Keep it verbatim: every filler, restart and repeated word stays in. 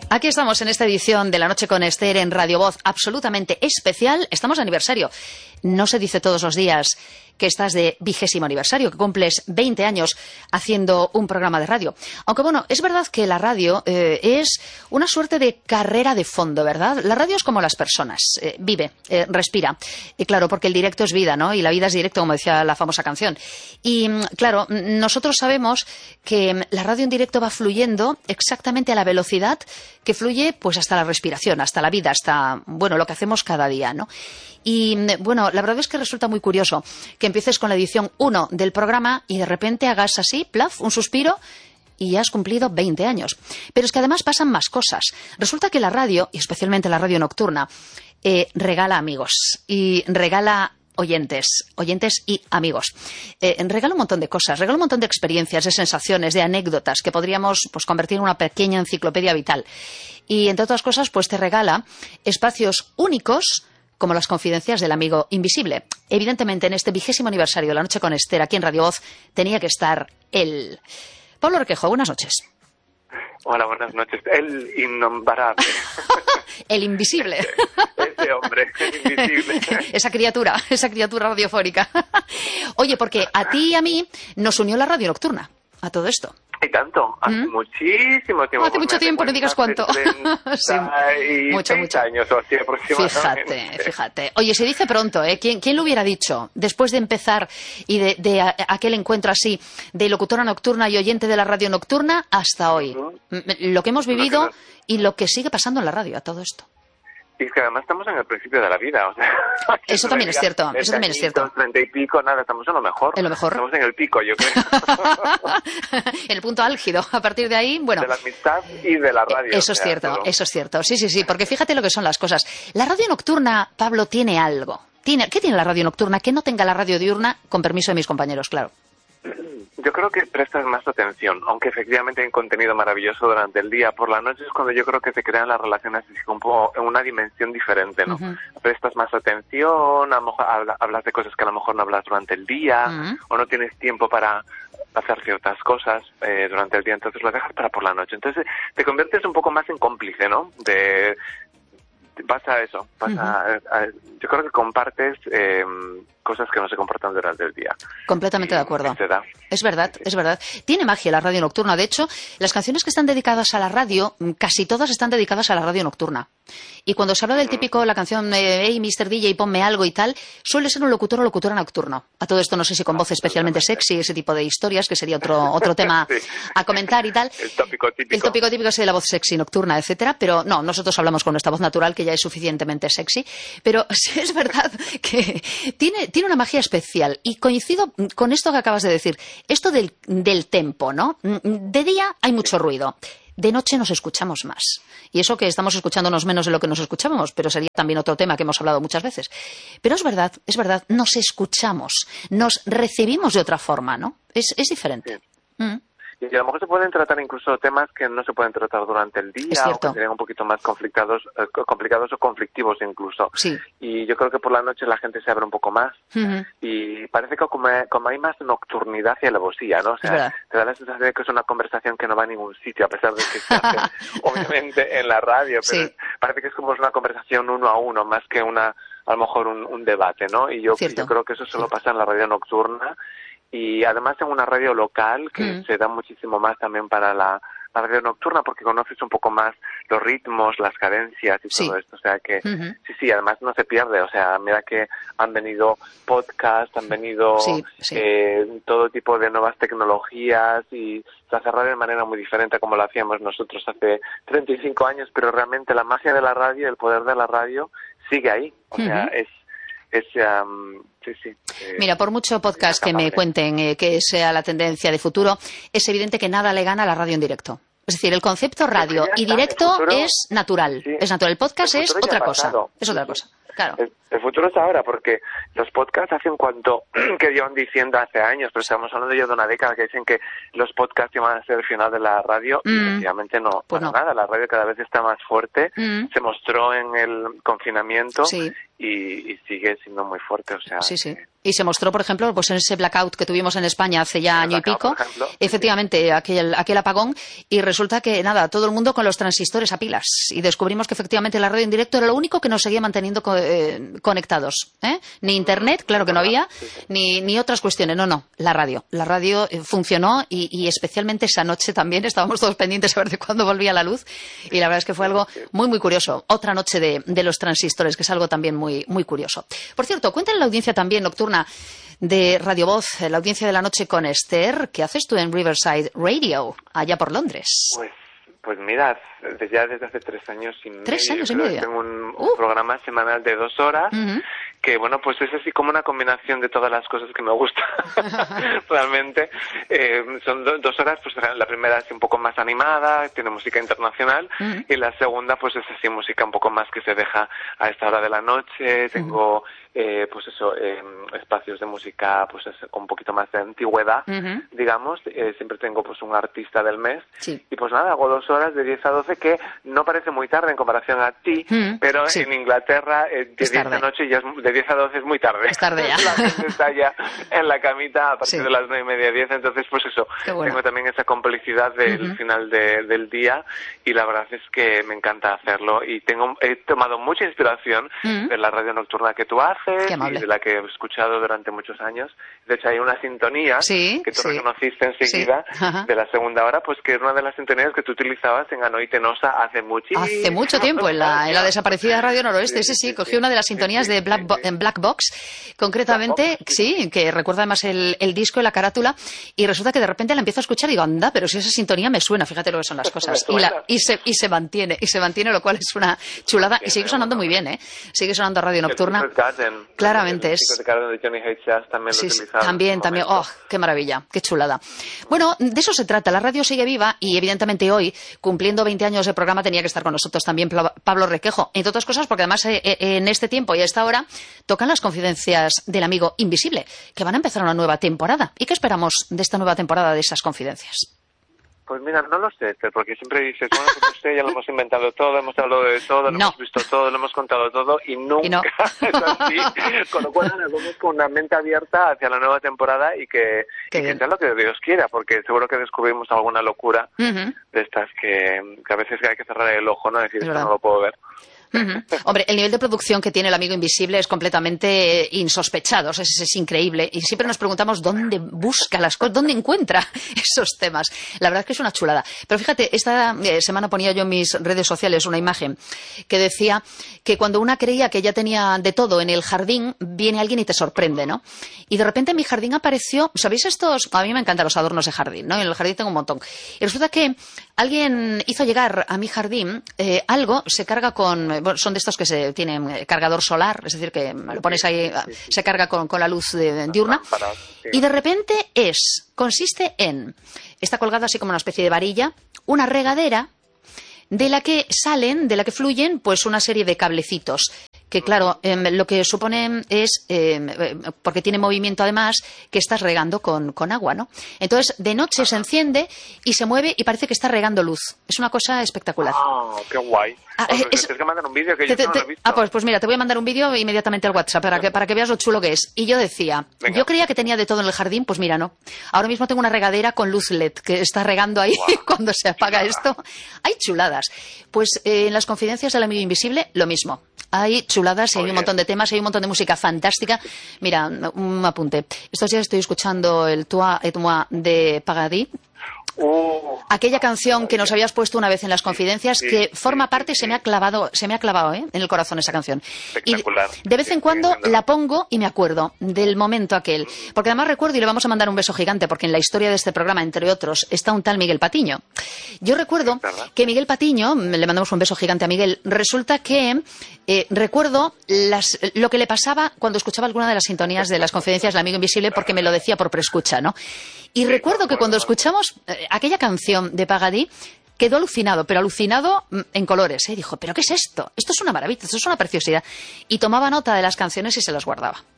Aquí estamos en esta edición de La Noche con Esther en Radio Voz, absolutamente especial. Estamos de aniversario. No se dice todos los días que estás de vigésimo aniversario, que cumples veinte años haciendo un programa de radio. Aunque bueno, es verdad que la radio eh, es una suerte de carrera de fondo, ¿verdad? La radio es como las personas, eh, vive, eh, respira. Y claro, porque el directo es vida, ¿no? Y la vida es directo, como decía la famosa canción. Y claro, nosotros sabemos que la radio en directo va fluyendo exactamente a la velocidad que fluye pues hasta la respiración, hasta la vida, hasta, bueno, lo que hacemos cada día, ¿no? Y bueno, la verdad es que resulta muy curioso que empieces con la edición uno del programa y de repente hagas así, plaf, un suspiro y ya has cumplido veinte años. Pero es que además pasan más cosas. Resulta que la radio, y especialmente la radio nocturna, eh, regala amigos y regala oyentes, oyentes y amigos. Eh, regala un montón de cosas, regala un montón de experiencias, de sensaciones, de anécdotas que podríamos pues, convertir en una pequeña enciclopedia vital. Y entre otras cosas, pues te regala espacios únicos como las confidencias del amigo invisible. Evidentemente, en este vigésimo aniversario de La Noche con Esther, aquí en Radio Voz, tenía que estar él. Pablo Requejo, buenas noches. Hola, buenas noches. El innombrable. El invisible. Ese, ese hombre, el invisible. Esa criatura, esa criatura radiofónica. Oye, porque a ti y a mí nos unió la radio nocturna, a todo esto. Y tanto, hace ¿Mm? muchísimo tiempo. Hace mucho tiempo, no digas cuánto. Sí, mucho, mucho. años o así aproximadamente. Fíjate, fíjate. Oye, se dice pronto, ¿eh? ¿Quién, quién lo hubiera dicho? Después de empezar y de, de a, aquel encuentro así de locutora nocturna y oyente de la radio nocturna hasta hoy. Uh-huh. Lo que hemos vivido lo que no... y lo que sigue pasando en la radio a todo esto. Y es que además estamos en el principio de la vida. O sea, eso también es cierto, eso también es cierto. treinta y pico, nada, estamos en lo mejor. En lo mejor. Estamos en el pico, yo creo. En el punto álgido. A partir de ahí, bueno. De la amistad y de la radio. Eso es o sea, cierto, pero... eso es cierto. Sí, sí, sí, porque fíjate lo que son las cosas. La radio nocturna, Pablo, tiene algo. ¿Tiene, ¿Qué tiene la radio nocturna que no tenga la radio diurna? Con permiso de mis compañeros, claro. Yo creo que prestas más atención, aunque efectivamente hay un contenido maravilloso durante el día. Por la noche es cuando yo creo que se crean las relaciones como en una dimensión diferente, ¿no? Uh-huh. Prestas más atención, a lo mejor habla, hablas de cosas que a lo mejor no hablas durante el día, uh-huh. o no tienes tiempo para hacer ciertas cosas eh, durante el día, entonces lo dejas para por la noche. Entonces te conviertes un poco más en cómplice, ¿no? De... Pasa eso, pasa, uh-huh. a, a, yo creo que compartes eh, cosas que no se comportan durante el día. Completamente de acuerdo. Es verdad, sí. es verdad. Tiene magia la radio nocturna. De hecho, las canciones que están dedicadas a la radio, casi todas están dedicadas a la radio nocturna. Y cuando se habla del típico, la canción de hey, mister D J, ponme algo y tal, suele ser un locutor o locutora nocturno. A todo esto no sé si con voz especialmente sexy, ese tipo de historias, que sería otro otro tema sí. a comentar y tal. El tópico típico. El tópico típico sería la voz sexy nocturna, etcétera. Pero no, nosotros hablamos con nuestra voz natural, que ya es suficientemente sexy. Pero sí es verdad que tiene, tiene una magia especial. Y coincido con esto que acabas de decir. Esto del, del tempo, ¿no? De día hay mucho ruido. De noche nos escuchamos más. Y eso que estamos escuchándonos menos de lo que nos escuchábamos, pero sería también otro tema que hemos hablado muchas veces. Pero es verdad, es verdad, nos escuchamos, nos recibimos de otra forma, ¿no? Es, es diferente. Sí. Mm. Y a lo mejor se pueden tratar incluso temas que no se pueden tratar durante el día, o que serían un poquito más conflictados, eh, complicados o conflictivos incluso. Sí. Y yo creo que por la noche la gente se abre un poco más. Uh-huh. Y parece que como, como hay más nocturnidad y alevosía, ¿no? O sea, te da la sensación de que es una conversación que no va a ningún sitio, a pesar de que se hace, obviamente, en la radio. Pero sí. parece que es como una conversación uno a uno, más que una, a lo mejor un, un debate, ¿no? Y yo, yo creo que eso solo pasa en la radio nocturna. Y además en una radio local que mm. se da muchísimo más también para la, la radio nocturna porque conoces un poco más los ritmos, las cadencias y sí. todo esto. O sea que uh-huh. sí, sí, además no se pierde. O sea, mira que han venido podcasts, han venido sí, sí. Eh, todo tipo de nuevas tecnologías y se hace radio de manera muy diferente como lo hacíamos nosotros hace treinta y cinco años, pero realmente la magia de la radio, el poder de la radio sigue ahí. O uh-huh. sea, es Es, um, sí, sí, eh, Mira, por mucho podcast que me cuenten eh, que sea la tendencia de futuro, es evidente que nada le gana a la radio en directo. Es decir, el concepto radio y directo futuro, es natural. Sí. Es natural. El podcast el es otra cosa. Es otra cosa. Claro. El, el futuro es ahora, porque los podcasts hacen cuanto que llevan diciendo hace años, pero estamos hablando ya de una década que dicen que los podcasts iban a ser el final de la radio, mm. y efectivamente no, pues para no. nada, la radio cada vez está más fuerte, mm. se mostró en el confinamiento, sí. y, y sigue siendo muy fuerte, o sea... Sí, sí. Que... Y se mostró, por ejemplo, pues en ese blackout que tuvimos en España hace ya año y pico, efectivamente, aquel, aquel apagón, y resulta que, nada, todo el mundo con los transistores a pilas, y descubrimos que efectivamente la radio en directo era lo único que nos seguía manteniendo co eh, conectados, ¿eh? Ni internet, claro que no había, ni, ni otras cuestiones, no, no, la radio. La radio eh, funcionó, y, y especialmente esa noche también estábamos todos pendientes a ver de cuándo volvía la luz, y la verdad es que fue algo muy, muy curioso. Otra noche de, de los transistores, que es algo también muy, muy curioso. Por cierto, cuéntale a la audiencia también nocturna de Radio Voz, la audiencia de la noche con Esther, ¿qué haces tú en Riverside Radio, allá por Londres? Pues, pues mira, desde, ya desde hace tres años y medio. ¿Tres años y medio? Tengo un, un uh. programa semanal de dos horas, uh-huh. que bueno, pues es así como una combinación de todas las cosas que me gustan, realmente. Eh, son do, dos horas, pues la primera es un poco más animada, tiene música internacional, uh-huh. y la segunda pues es así música un poco más que se deja a esta hora de la noche. Tengo... Uh-huh. Eh, pues eso, eh, espacios de música pues es, con un poquito más de antigüedad, uh-huh. digamos, eh, siempre tengo pues un artista del mes, sí. y pues nada, hago dos horas de diez a doce, que no parece muy tarde en comparación a ti, uh-huh. pero sí. en Inglaterra eh, de diez de noche ya es, de diez a doce es muy tarde. Es tarde ya. La gente está ya en la camita a partir sí. de las nueve y media, diez, entonces pues eso, bueno. tengo también esa complicidad del uh-huh. final de, del día, y la verdad es que me encanta hacerlo, y tengo he tomado mucha inspiración uh-huh. de la radio nocturna que tú haces, y de la que he escuchado durante muchos años. De hecho, hay una sintonía sí, que tú sí. reconociste enseguida sí. de la segunda hora, pues que es una de las sintonías que tú utilizabas en Anoitenosa hace muchísimo Hace mucho tiempo, en la, en la desaparecida Radio Noroeste. Sí, sí, sí, sí cogí sí, una de las sintonías sí, sí, de Black, Bo en Black Box, concretamente, Black Box, sí. sí, que recuerda además el, el disco y la carátula, y resulta que de repente la empiezo a escuchar y digo, anda, pero si esa sintonía me suena, fíjate lo que son las cosas. y, la, y, se, y se mantiene, y se mantiene, lo cual es una chulada, y sigue sonando muy bien, ¿eh? Sigue sonando Radio Nocturna. Claramente es... De Johnny H. Jazz también sí, lo utilizaba. También, también. ¡Oh, qué maravilla! ¡Qué chulada! Bueno, de eso se trata. La radio sigue viva y, evidentemente, hoy, cumpliendo veinte años de programa, tenía que estar con nosotros también Pablo Requejo. Entre otras cosas, porque además eh, en este tiempo y a esta hora tocan las confidencias del amigo invisible, que van a empezar una nueva temporada. ¿Y qué esperamos de esta nueva temporada de esas confidencias? Pues mira, no lo sé, porque siempre dices, bueno, pues usted ya lo hemos inventado todo, hemos hablado de todo, lo no. hemos visto todo, lo hemos contado todo, y nunca y no. es así. Con lo cual, nos vamos con una mente abierta hacia la nueva temporada y que, y que sea lo que Dios quiera, porque seguro que descubrimos alguna locura uh-huh. de estas que, que a veces hay que cerrar el ojo, ¿no? Decir, esto no lo puedo ver. Uh-huh. Hombre, el nivel de producción que tiene el amigo invisible es completamente insospechado, o sea, es, es increíble, y siempre nos preguntamos dónde busca las cosas, dónde encuentra esos temas. La verdad es que es una chulada. Pero fíjate, esta eh, semana ponía yo en mis redes sociales una imagen que decía que cuando una creía que ya tenía de todo en el jardín, viene alguien y te sorprende, ¿no? Y de repente en mi jardín apareció, ¿sabéis estos? A mí me encantan los adornos de jardín, ¿no? En el jardín tengo un montón. Y resulta que alguien hizo llegar a mi jardín eh, algo, se carga con... Bueno, son de estos que se tienen cargador solar, es decir, que lo pones ahí, sí, sí, sí. se carga con, con la luz de, diurna, sí. y de repente es, consiste en, está colgado así como una especie de varilla, una regadera de la que salen, de la que fluyen, pues una serie de cablecitos. Que claro, eh, lo que supone es, eh, porque tiene movimiento además, que estás regando con, con agua, ¿no? Entonces, de noche se enciende y se mueve y parece que está regando luz. Es una cosa espectacular. ¡Ah, qué guay! Ah, pues es, tienes que mandar un vídeo que te, yo te, no lo he visto. Ah, pues, pues mira, te voy a mandar un vídeo inmediatamente al WhatsApp para que, para que veas lo chulo que es. Y yo decía, Venga. yo creía que tenía de todo en el jardín, pues mira, no. Ahora mismo tengo una regadera con luz L E D que está regando ahí wow. cuando se apaga esto. Hay chuladas. Pues eh, en las confidencias del amigo invisible, lo mismo. Hay chuladas, hay un montón de temas, hay un montón de música fantástica. Mira, un apunte. Estos días estoy escuchando el Toi et moi de Pagadi. Oh. Aquella canción que nos habías puesto una vez en las confidencias, sí, que forma sí, parte, sí, se me ha clavado, se me ha clavado ¿eh? en el corazón esa canción. Y de vez en cuando sí, la pongo y me acuerdo del momento aquel. Porque además recuerdo, y le vamos a mandar un beso gigante, porque en la historia de este programa, entre otros, está un tal Miguel Patiño. Yo recuerdo que Miguel Patiño, le mandamos un beso gigante a Miguel, resulta que eh, recuerdo las, lo que le pasaba cuando escuchaba alguna de las sintonías de las confidencias del amigo invisible, porque me lo decía por preescucha, ¿no? Y recuerdo que cuando escuchamos eh, aquella canción de Pagadi, quedó alucinado, pero alucinado en colores, ¿eh? Dijo, ¿pero qué es esto? Esto es una maravilla, esto es una preciosidad. Y tomaba nota de las canciones y se las guardaba.